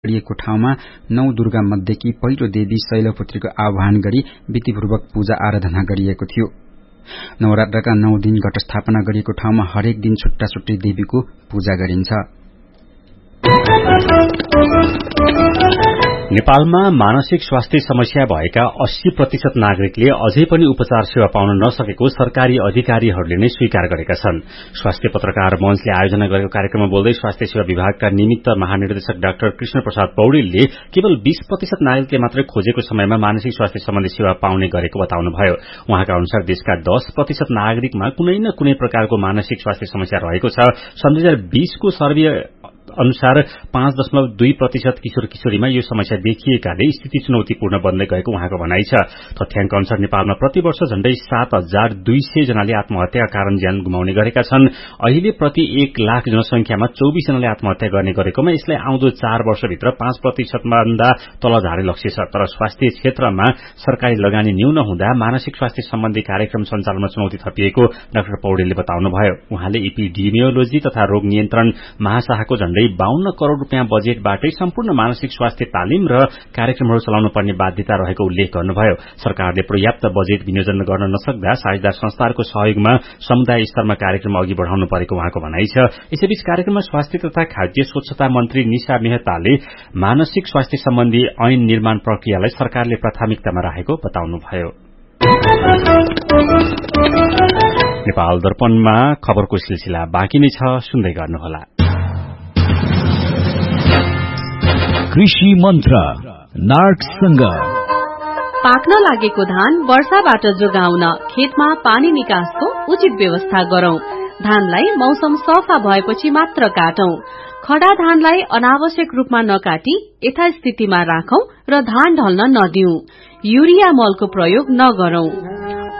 गरिएको ठाउँमा 9 दुर्गा मध्येकी पहिलो देवी शैलपुत्रीको आह्वान गरी विधिपूर्वक पूजा आराधना गरिएको थियो। नवरात्रका 9 दिन घटस्थापना गरिएको ठाउँमा हरेक दिन छुट्टा छुट्टै देवीको पूजा गरिन्छ। नेपालमा मानसिक स्वास्थ्य समस्या भएका 80% नागरिकले अझै पनि उपचार सेवा पाउन नसकेको सरकारी अधिकारीहरूले नै स्वीकार गरेका छन्। स्वास्थ्य पत्रकार मञ्चले आयोजना गरेको कार्यक्रममा बोल्दै स्वास्थ्य सेवा विभागका निमित्त महानिर्देशक डाक्टर कृष्ण प्रसाद पौडेलले केवल 20% नागरिकले मात्रै खोजेको समयमा मानसिक स्वास्थ्य सम्बन्धी सेवा पाउने गरेको बताउनुभयो। उहाँका अनुसार देशका 10% नागरिकमा कुनै न कुनै प्रकारको मानसिक स्वास्थ्य समस्या रहेको छ। सन् 2020 को सर्वे अनुसार 5.2% किशोर किशोरीमा यो समस्या देखिएकाले स्थिति चुनौतीपूर्ण बन्दै गएको उहाँको भनाइ छ। तथ्याङ्क अनुसार नेपालमा प्रतिवर्ष झण्डै 7,200 जनाले आत्महत्याका कारण ज्यान गुमाउने गरेका छन्। अहिले प्रति 1 लाख जनसंख्यामा 24 जनाले आत्महत्या गर्ने गरेकोमा यसलाई आउँदो 4 वर्षभित्र 5% भन्दा तल झार्ने लक्ष्य छ। तर स्वास्थ्य क्षेत्रमा सरकारी लगानी न्यून हुँदा मानसिक स्वास्थ्य सम्बन्धी कार्यक्रम सञ्चालनमा चुनौती थपिएको डाक्टर पौडेलले बताउनुभयो। उहाँले एपिडेमियोलोजी तथा रोग नियन्त्रण महाशाखाको झण्डै 52 करोड़ रुपियाँ बजेटबाटै सम्पूर्ण मानसिक स्वास्थ्य तालिम र कार्यक्रमहरू चलाउनु पर्ने बाध्यता रहेको उल्लेख गर्नुभयो। सरकारले पर्याप्त बजेट विनियोजन गर्न नसक्दा साझेदार संस्थाहरूको सहयोगमा समुदाय स्तरमा कार्यक्रम अघि बढ़ाउनु परेको उहाँको भनाइ छ। यसैबीच कार्यक्रममा स्वास्थ्य तथा खाद्य स्वच्छता मन्त्री निशा मेहताले मानसिक स्वास्थ्य सम्बन्धी ऐन निर्माण प्रक्रियालाई सरकारले प्राथमिकतामा राखेको बताउनुभयो। नेपाल दर्पणमा खबरको सिलसिला बाँकी नै छ, सुन्दै गर्नुहोला। कृषि मन्त्र नार्कसँग पाक्न लागेको धान वर्षाबाट जोगाउन खेतमा पानी निकासको उचित व्यवस्था गरौं। धानलाई मौसम सफा भएपछि मात्र काटौं। खडा धानलाई अनावश्यक रूपमा नकाटी यथास्थितिमा राखौं र धान ढल्न नदिऊ। युरिया मलको प्रयोग नगरौं।